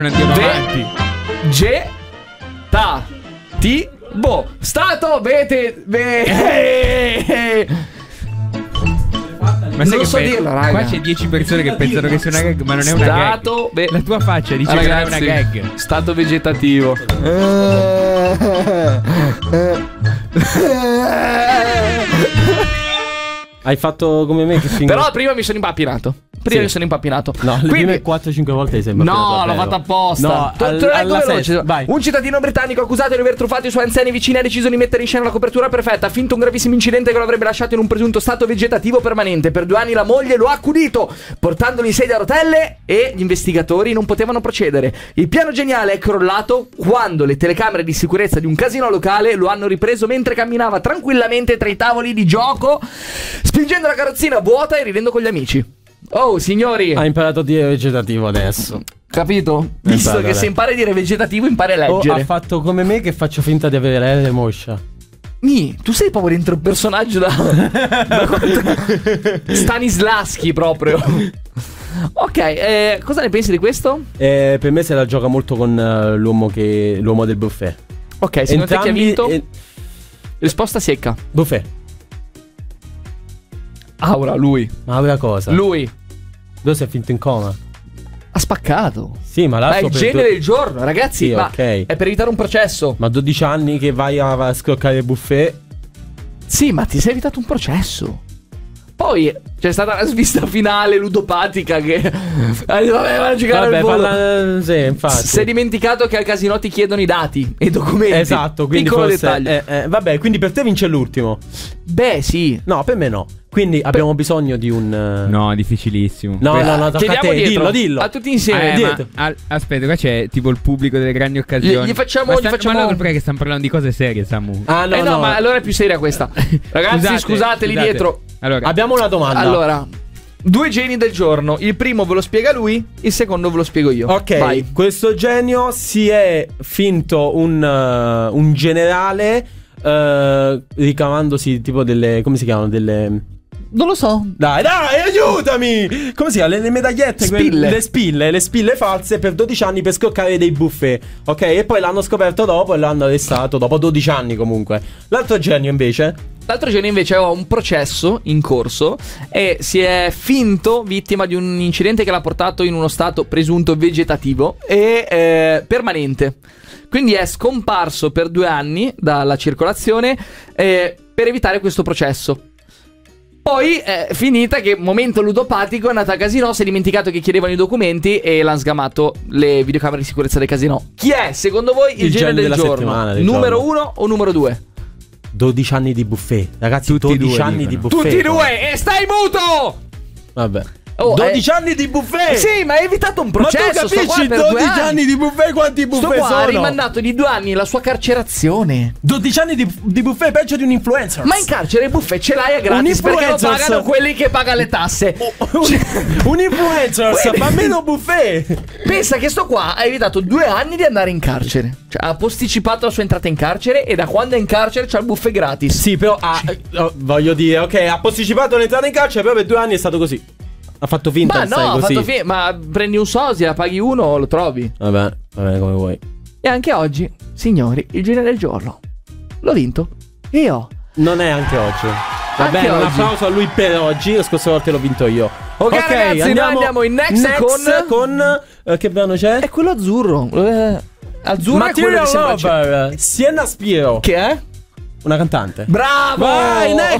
Andiamo avanti. Vegetativo. Stato Ma sai non che so dirlo, raga. Qua c'è 10 persone che pensano che sia una gag, ma non è una gag. La tua faccia dice che non è una gag. Stato vegetativo. Hai fatto come me che Però prima mi sono impappinato. Sì. No, le prime 4-5 volte mi sembra. No, l'ho fatto apposta. No, alla sesta, vai. Un cittadino britannico accusato di aver truffato i suoi anziani vicini ha deciso di mettere in scena la copertura perfetta. Ha finto un gravissimo incidente che lo avrebbe lasciato in un presunto stato vegetativo permanente. Per 2 anni la moglie lo ha accudito, portandolo in sedia a rotelle, e gli investigatori non potevano procedere. Il piano geniale è crollato quando le telecamere di sicurezza di un casino locale lo hanno ripreso mentre camminava tranquillamente tra i tavoli di gioco, spingendo la carrozzina vuota e ridendo con gli amici. Oh, signori, ha imparato a dire vegetativo adesso. Capito? Visto che se impari a dire vegetativo, impari a leggere. Ha fatto come me che faccio finta di avere l'R moscia. Tu sei proprio dentro il personaggio da Stanislaschi proprio. Ok, cosa ne pensi di questo? Per me se la gioca molto con l'uomo del buffet. Ok, secondo te chi ha vinto? Risposta secca. Buffet. Aura, lui. Ma Aura cosa? Lui. Dove si è finto in coma? Ha spaccato. Sì, ma è il genere del giorno, ragazzi. Sì, ma okay. È per evitare un processo. Ma 12 anni che vai a scroccare il buffet. Sì, ma ti sei evitato un processo. Poi c'è stata la svista finale ludopatica che vabbè, va a giocare al volo. Sì, infatti. Si è dimenticato che al casino ti chiedono i dati e i documenti. Esatto, quindi piccolo forse, dettaglio. vabbè, quindi per te vince l'ultimo. Beh, sì. No, per me no. Quindi abbiamo bisogno di un No, difficilissimo. No, tocca a te, dillo. A tutti insieme. Aspetta, qua c'è tipo il pubblico delle grandi occasioni. Gli facciamo Ma no, perché stanno parlando di cose serie, Samu. Ah, no, no, ma allora è più seria questa. Ragazzi, scusate lì dietro. Allora, abbiamo una domanda. Allora, 2 geni del giorno. Il primo ve lo spiega lui, il secondo ve lo spiego io. Ok, vai. Questo genio si è finto un generale ricavandosi tipo delle, come si chiamano, delle... Non lo so. Dai, aiutami! Come si chiama? Le medagliette? Le spille false per 12 anni per scoccare dei buffet. Ok? E poi l'hanno scoperto dopo e l'hanno arrestato dopo 12 anni comunque. L'altro genio invece aveva un processo in corso e si è finto vittima di un incidente che l'ha portato in uno stato presunto vegetativo e permanente. Quindi è scomparso per 2 anni dalla circolazione per evitare questo processo. Poi è finita che momento ludopatico, è andato al casino, si è dimenticato che chiedevano i documenti e l'hanno sgamato le videocamere di sicurezza del casino. Chi è secondo voi il genere del giorno? Numero 1 o numero 2? 12 anni di buffet. Ragazzi, tutti 12 anni di buffet. Tutti e due, e stai muto! Vabbè. 12 anni di buffet! Sì, ma hai evitato un processo. Ma tu capisci 12 anni di buffet quanti buffet sono? Ha rimandato di 2 anni la sua carcerazione. 12 anni di buffet peggio di un influencer. Ma in carcere il buffet ce l'hai a gratis perché lo pagano quelli che pagano le tasse. Un influencer fa meno buffet. Pensa che sto qua ha evitato 2 anni di andare in carcere. Cioè ha posticipato la sua entrata in carcere e da quando è in carcere c'ha il buffet gratis. Sì, però voglio dire, ok, ha posticipato l'entrata in carcere, però per 2 anni è stato così. Ha fatto finta. Ma no, ma prendi un sosia, paghi uno, lo trovi. Vabbè, come vuoi. E anche oggi, signori, il genere del giorno l'ho vinto io. Non è anche oggi. Va bene, un applauso a lui per oggi. La scorsa volta l'ho vinto io. Ok, ragazzi, andiamo in next con che brano c'è? È quello azzurro. Azzurro Material è quello che Lover, Sienna Spiro. Che è? Una cantante. Bravo! Vai, next!